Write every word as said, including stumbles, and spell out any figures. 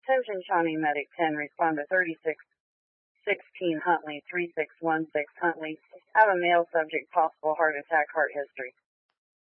Attention Shawnee Medic ten, respond to thirty-six sixteen Huntley, three six one six Huntley. Have a male subject, possible heart attack, heart history.